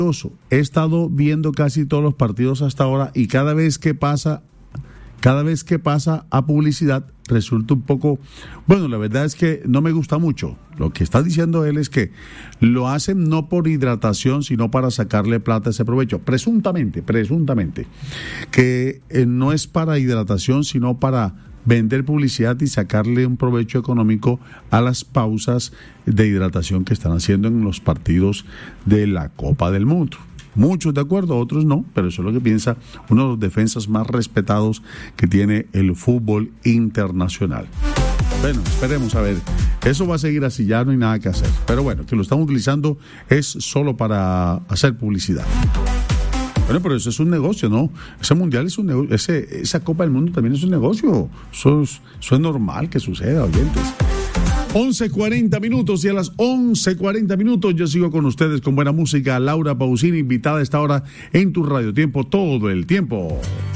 He estado viendo casi todos los partidos hasta ahora y cada vez que pasa a publicidad resulta un poco, bueno, la verdad es que no me gusta mucho. Lo que está diciendo él es que lo hacen no por hidratación, sino para sacarle plata a ese provecho. Presuntamente, que no es para hidratación, sino para vender publicidad y sacarle un provecho económico a las pausas de hidratación que están haciendo en los partidos de la Copa del Mundo. Muchos de acuerdo, otros no, pero eso es lo que piensa uno de los defensas más respetados que tiene el fútbol internacional. Bueno, esperemos a ver. Eso va a seguir así, ya no hay nada que hacer. Pero bueno, que lo están utilizando es solo para hacer publicidad. Bueno, pero eso es un negocio, ¿no? Ese mundial es un negocio, esa Copa del Mundo también es un negocio. Eso es normal que suceda, oyentes. 11:40 y a las 11:40 yo sigo con ustedes con buena música. Laura Pausini, invitada a esta hora en tu Radio Tiempo todo el tiempo.